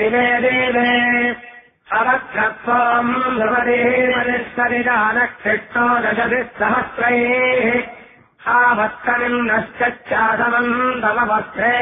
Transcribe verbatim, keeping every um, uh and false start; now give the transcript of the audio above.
दिवे देवे अवक्षत्वम् ध्रुवदेवनिस्तरिदानक्षिष्टो दशभिः सहस्रैः आवत्कनिम् नश्चादमम् तव वस्त्रे